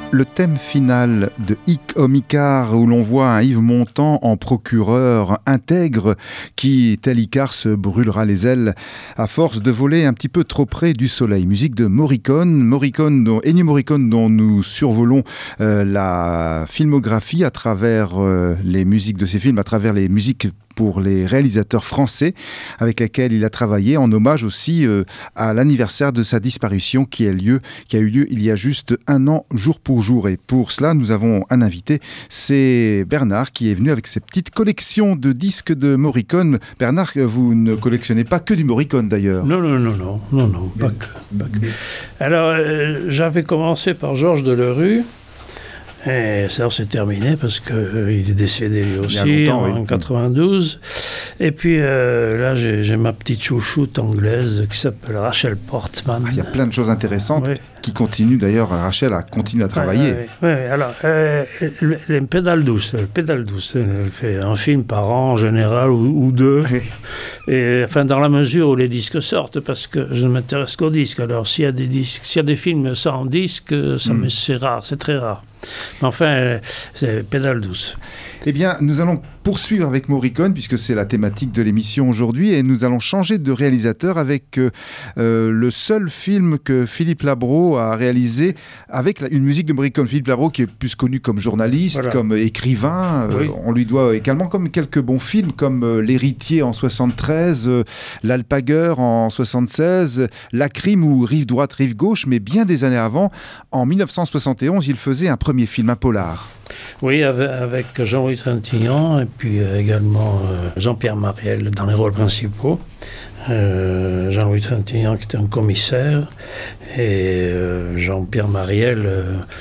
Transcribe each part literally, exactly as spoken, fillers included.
Le thème final de Hic Homicar, où l'on voit un Yves Montand en procureur intègre qui, tel Icare, se brûlera les ailes à force de voler un petit peu trop près du soleil. Musique de Morricone, Morricone dont, Ennio Morricone dont nous survolons euh, la filmographie à travers euh, les musiques de ses films, à travers les musiques pour les réalisateurs français avec lesquels il a travaillé, en hommage aussi euh, à l'anniversaire de sa disparition qui a, lieu, qui a eu lieu il y a juste un an, jour pour jour. Et pour cela, nous avons un invité, c'est Bernard qui est venu avec ses petites collections de disques de Morricone. Bernard, vous ne collectionnez pas que du Morricone d'ailleurs. Non, non, non, non, non, non, pas que. Pas que. Alors, euh, j'avais commencé par Georges Delerue. Et ça s'est terminé parce qu'il euh, est décédé lui aussi en oui. quatre-vingt-douze. Et puis euh, là, j'ai, j'ai ma petite chouchoute anglaise qui s'appelle Rachel Portman. Ah, il y a plein de choses intéressantes oui. qui continuent d'ailleurs. Rachel a continué à travailler. Oui, oui, oui. Alors, euh, les pédales douces. Le pédale douce, elle fait un film par an en général ou, ou deux. Oui. Et enfin, dans la mesure où les disques sortent, parce que je ne m'intéresse qu'aux disques. Alors, s'il y a des disques, s'il y a des films sans disques, ça mm. me, c'est rare, c'est très rare. Enfin, c'est pédale douce. Eh bien, nous allons poursuivre avec Morricone, puisque c'est la thématique de l'émission aujourd'hui, et nous allons changer de réalisateur avec euh, le seul film que Philippe Labro a réalisé avec la, une musique de Morricone. Philippe Labro, qui est plus connu comme journaliste, voilà. comme écrivain. Oui. Euh, on lui doit également comme quelques bons films, comme euh, L'Héritier en soixante-treize, euh, L'Alpagueur en soixante-seize, La Crime ou Rive droite, Rive gauche, mais bien des années avant, en dix-neuf cent soixante et onze, il faisait un premier film, un polar. Oui, avec, avec Jean-Louis Trintignant et puis euh, également euh, Jean-Pierre Marielle dans les rôles principaux. Euh, Jean-Louis Trintignant qui était un commissaire et euh, Jean-Pierre Marielle, euh,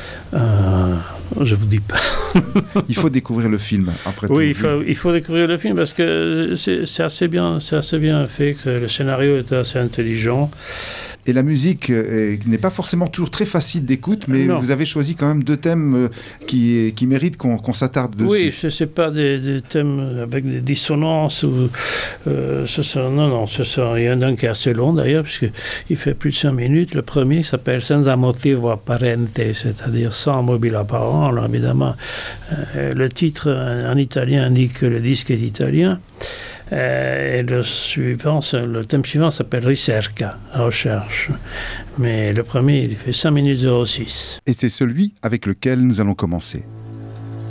un... je vous dis pas. Il faut découvrir le film après tout. Oui, il faut, il faut découvrir le film parce que c'est, c'est, assez bien, c'est assez bien fait, le scénario est assez intelligent. Et la musique euh, n'est pas forcément toujours très facile d'écoute, mais non. Vous avez choisi quand même deux thèmes euh, qui, qui méritent qu'on, qu'on s'attarde dessus. Oui, ce n'est pas des, des thèmes avec des dissonances. Ou, euh, ce sont, non, non, ce sont, il y en a un qui est assez long d'ailleurs, puisqu'il fait plus de cinq minutes. Le premier s'appelle Senza motivo apparente, c'est-à-dire sans mobile apparent. Alors évidemment, euh, le titre en, en italien indique que le disque est italien. Euh, et le, suivant, le thème suivant s'appelle Ricerca, recherche. Mais le premier, il fait cinq minutes zéro six. Et c'est celui avec lequel nous allons commencer.